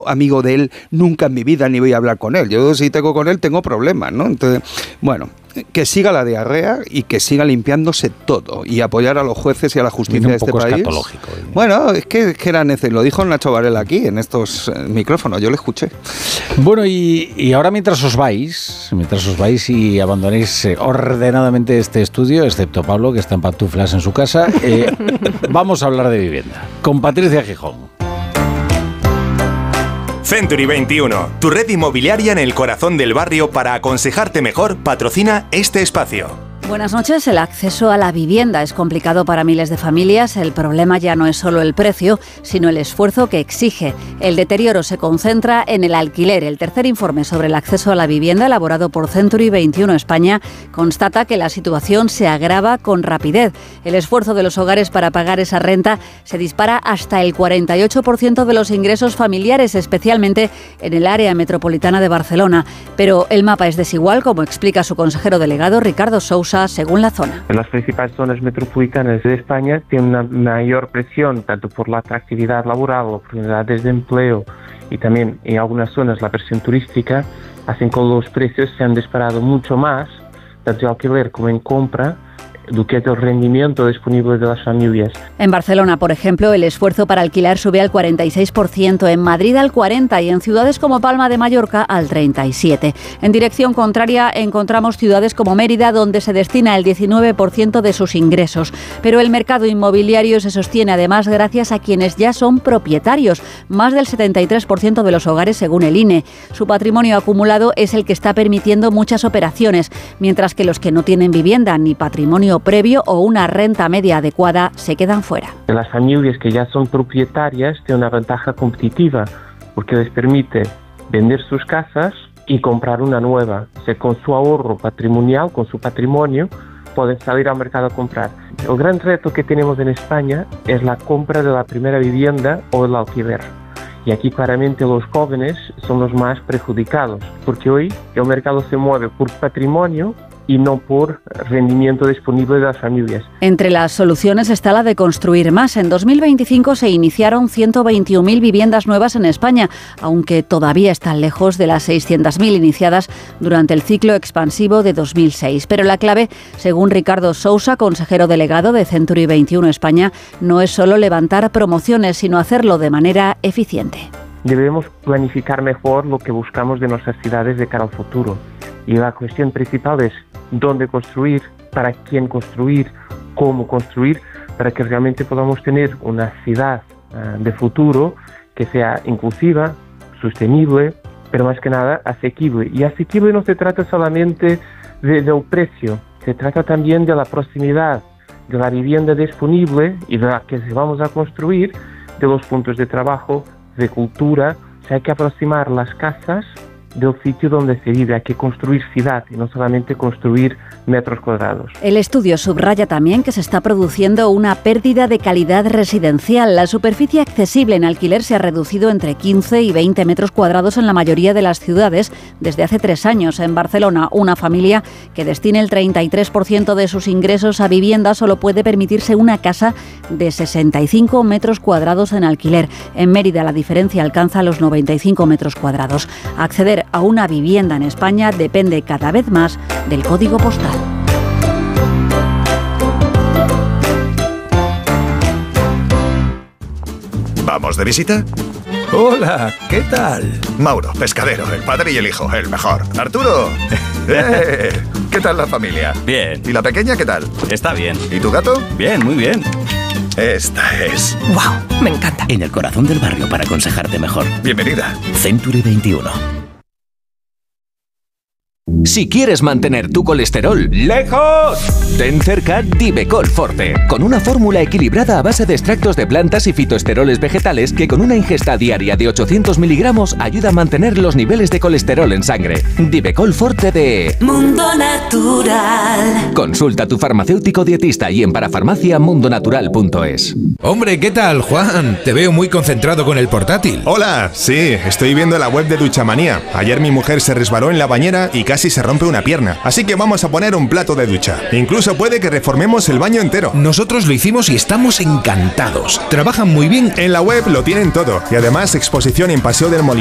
amigo de él nunca en mi vida ni voy a hablar con él. Yo si tengo con él tengo problemas, ¿no? Entonces, bueno, que siga la diarrea y que siga limpiándose todo y apoyar a los jueces y a la justicia de este país. Bueno, es que era necesario. Lo dijo Nacho Varela aquí en estos micrófonos, yo lo escuché. Bueno, y ahora mientras os vais y abandonéis ordenadamente este estudio, excepto Pablo, que está en pantuflas en su casa, vamos a hablar de vivienda con Patricia Gijón. Century 21, tu red inmobiliaria en el corazón del barrio para aconsejarte mejor, patrocina este espacio. Buenas noches. El acceso a la vivienda es complicado para miles de familias. El problema ya no es solo el precio, sino el esfuerzo que exige. El deterioro se concentra en el alquiler. El tercer informe sobre el acceso a la vivienda, elaborado por Century 21 España, constata que la situación se agrava con rapidez. El esfuerzo de los hogares para pagar esa renta se dispara hasta el 48% de los ingresos familiares, especialmente en el área metropolitana de Barcelona. Pero el mapa es desigual, como explica su consejero delegado, Ricardo Sousa, según la zona. En las principales zonas metropolitanas de España tiene una mayor presión, tanto por la atractividad laboral, oportunidades de empleo y también en algunas zonas la presión turística, hacen que los precios se han disparado mucho más, tanto en alquiler como en compra, do que es el rendimiento disponible de las familias. En Barcelona, por ejemplo, el esfuerzo para alquilar sube al 46%, en Madrid al 40% y en ciudades como Palma de Mallorca al 37%. En dirección contraria encontramos ciudades como Mérida, donde se destina el 19% de sus ingresos. Pero el mercado inmobiliario se sostiene además gracias a quienes ya son propietarios, más del 73% de los hogares según el INE. Su patrimonio acumulado es el que está permitiendo muchas operaciones, mientras que los que no tienen vivienda ni patrimonio previo o una renta media adecuada se quedan fuera. Las familias que ya son propietarias tienen una ventaja competitiva porque les permite vender sus casas y comprar una nueva. O sea, con su ahorro patrimonial, con su patrimonio, pueden salir al mercado a comprar. El gran reto que tenemos en España es la compra de la primera vivienda o el alquiler. Y aquí claramente los jóvenes son los más perjudicados, porque hoy el mercado se mueve por patrimonio y no por rendimiento disponible de las familias. Entre las soluciones está la de construir más. En 2025 se iniciaron 121.000 viviendas nuevas en España, aunque todavía están lejos de las 600.000 iniciadas durante el ciclo expansivo de 2006. Pero la clave, según Ricardo Sousa, consejero delegado de Century 21 España, no es solo levantar promociones, sino hacerlo de manera eficiente. Debemos planificar mejor lo que buscamos de nuestras ciudades de cara al futuro. Y la cuestión principal es dónde construir, para quién construir, cómo construir, para que realmente podamos tener una ciudad de futuro que sea inclusiva, sostenible, pero más que nada asequible. Y asequible no se trata solamente del precio, se trata también de la proximidad, de la vivienda disponible y de la que vamos a construir, de los puntos de trabajo, de cultura. O sea, hay que aproximar las casas del sitio donde se vive. Hay que construir ciudad y no solamente construir metros cuadrados. El estudio subraya también que se está produciendo una pérdida de calidad residencial. La superficie accesible en alquiler se ha reducido entre 15 y 20 metros cuadrados en la mayoría de las ciudades desde hace 3 años. En Barcelona, una familia que destine el 33% de sus ingresos a vivienda solo puede permitirse una casa de 65 metros cuadrados en alquiler. En Mérida la diferencia alcanza los 95 metros cuadrados. Acceder a una vivienda en España depende cada vez más del código postal. ¿Vamos de visita? Hola, ¿qué tal? Mauro, pescadero, el padre y el hijo, el mejor. Arturo, ¿qué tal la familia? Bien. ¿Y la pequeña qué tal? Está bien. ¿Y tu gato? Bien, muy bien. Esta es... ¡Wow! Me encanta. En el corazón del barrio para aconsejarte mejor. Bienvenida. Century 21. Si quieres mantener tu colesterol lejos, ten cerca Divecol Forte, con una fórmula equilibrada a base de extractos de plantas y fitoesteroles vegetales que con una ingesta diaria de 800 miligramos ayuda a mantener los niveles de colesterol en sangre. Divecol Forte de Mundo Natural. Consulta a tu farmacéutico dietista y en parafarmaciamundonatural.es. Hombre, ¿qué tal, Juan? Te veo muy concentrado con el portátil. Hola, sí, estoy viendo la web de Duchamanía. Ayer mi mujer se resbaló en la bañera y casi se rompe una pierna. Así que vamos a poner un plato de ducha. Incluso puede que reformemos el baño entero. Nosotros lo hicimos y estamos encantados. Trabajan muy bien. En la web lo tienen todo. Y además exposición en Paseo del Molino